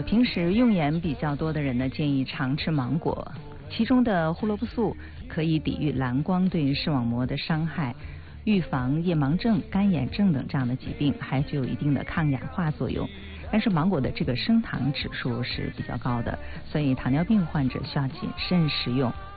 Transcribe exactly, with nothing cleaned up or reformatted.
呃，平时用眼比较多的人呢，建议常吃芒果，其中的胡萝卜素可以抵御蓝光对视网膜的伤害，预防夜盲症、干眼症等这样的疾病，还具有一定的抗氧化作用。但是芒果的这个升糖指数是比较高的，所以糖尿病患者需要谨慎食用。